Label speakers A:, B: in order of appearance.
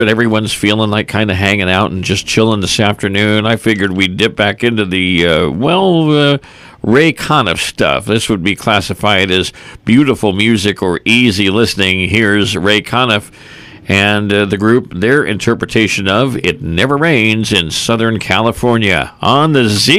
A: But everyone's feeling like kind of hanging out and just chilling this afternoon. I figured we'd dip back into the, Ray Conniff stuff. This would be classified as beautiful music or easy listening. Here's Ray Conniff and the group, their interpretation of It Never Rains in Southern California on the Z.